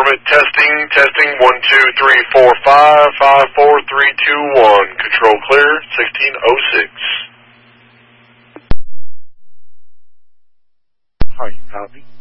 affirmative. Testing. 1, 2, 3, 4, 5, 5, 4, 3, 2, 1. Control clear. 1606. Hi, copy.